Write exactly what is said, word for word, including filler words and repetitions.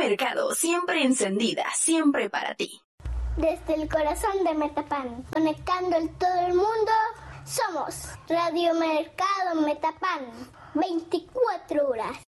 Mercado, siempre encendida, siempre para ti. Desde el corazón de Metapan, conectando en todo el mundo, somos Radio Mercado Metapan, veinticuatro horas.